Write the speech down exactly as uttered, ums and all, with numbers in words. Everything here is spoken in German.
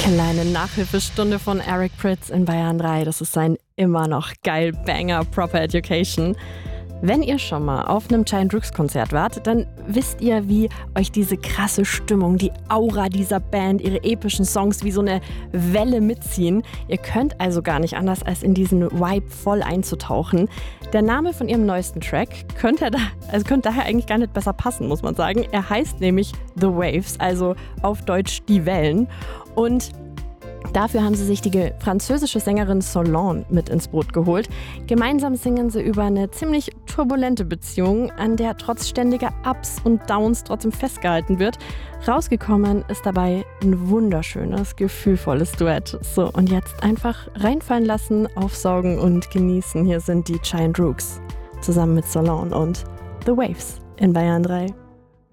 Kleine Nachhilfestunde von Eric Prydz in Bayern drei. Das ist ein immer noch geil Banger Proper Education. Wenn ihr schon mal auf einem Giant Rooks Konzert wart, dann wisst ihr, wie euch diese krasse Stimmung, die Aura dieser Band, ihre epischen Songs wie so eine Welle mitziehen. Ihr könnt also gar nicht anders, als in diesen Vibe voll einzutauchen. Der Name von ihrem neuesten Track könnte, da, also könnte daher eigentlich gar nicht besser passen, muss man sagen. Er heißt nämlich The Waves, also auf Deutsch die Wellen. Und dafür haben sie sich die französische Sängerin Solange mit ins Boot geholt. Gemeinsam singen sie über eine ziemlich turbulente Beziehung, an der trotz ständiger Ups und Downs trotzdem festgehalten wird. Rausgekommen ist dabei ein wunderschönes, gefühlvolles Duett. So, und jetzt einfach reinfallen lassen, aufsaugen und genießen. Hier sind die Giant Rooks zusammen mit Solange und The Waves in Bayern drei.